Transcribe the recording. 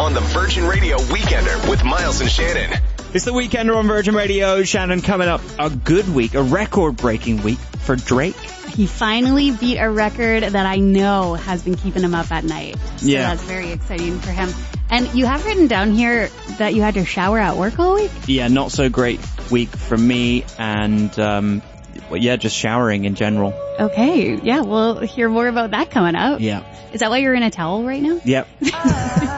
on the Virgin Radio Weekender with Miles and Shannon. It's the Weekender on Virgin Radio. Shannon, coming up, a good week, a record-breaking week for Drake. He finally beat a record that I know has been keeping him up at night. So that's very exciting for him. And you have written down here that you had to shower at work all week? Yeah, not so great week for me, and just showering in general. Okay, yeah, we'll hear more about that coming up. Yeah. Is that why you're in a towel right now? Yep.